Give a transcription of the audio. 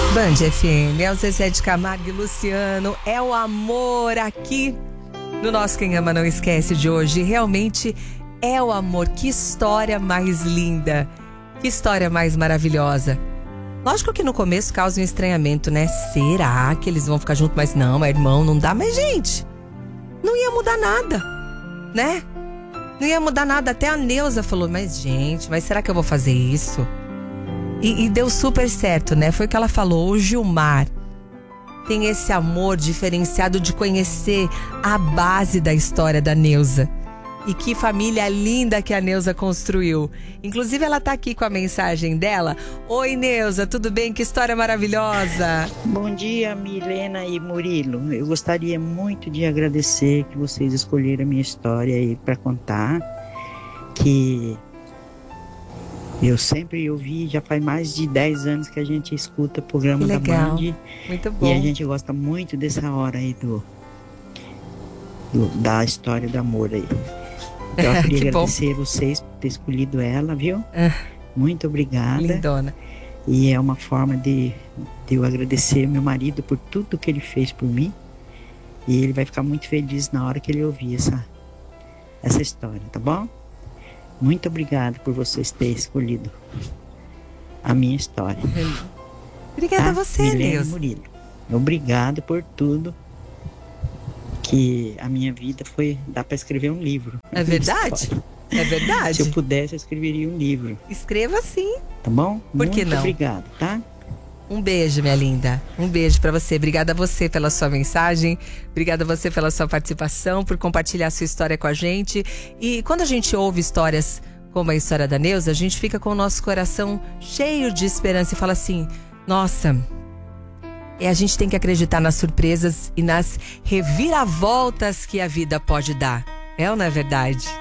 Band FM, é o Zezé de Camargo e Luciano, é o amor aqui no nosso Quem Ama Não Esquece de hoje. Realmente é o amor, que história mais linda, que história mais maravilhosa. Lógico que no começo causa um estranhamento, né? Será que eles vão ficar juntos? Mas não, é irmão, não dá. Mas gente, não ia mudar nada, né? Não ia mudar nada, até a Neuza falou, mas gente, mas será que eu vou fazer isso? E deu super certo, né? Foi o que ela falou. O Gilmar tem esse amor diferenciado de conhecer a base da história da Neuza. E que família linda que a Neuza construiu. Inclusive ela tá aqui com a mensagem dela. Oi, Neuza, tudo bem? Que história maravilhosa. Bom dia, Milena e Murilo. Eu gostaria muito de agradecer que vocês escolheram a minha história aí para contar. Que eu sempre ouvi, já faz mais de 10 anos que a gente escuta o programa da Band. Muito bom. E a gente gosta muito dessa hora aí da história do amor aí. Então eu queria agradecer vocês por ter escolhido ela, viu? Muito obrigada. Lindona. E é uma forma de eu agradecer meu marido por tudo que ele fez por mim. E ele vai ficar muito feliz na hora que ele ouvir essa história, tá bom? Muito obrigada por vocês terem escolhido a minha história. Obrigada a você, Milena Murilo. Obrigado por tudo. Que a minha vida dá para escrever um livro. É verdade? É verdade. Se eu pudesse, eu escreveria um livro. Escreva sim. Tá bom? Por que não? Muito obrigado, tá? Um beijo, minha linda. Um beijo pra você. Obrigada a você pela sua mensagem. Obrigada a você pela sua participação, por compartilhar a sua história com a gente. E quando a gente ouve histórias como a história da Neuza, a gente fica com o nosso coração cheio de esperança e fala assim, nossa, a gente tem que acreditar nas surpresas e nas reviravoltas que a vida pode dar. É ou não é verdade?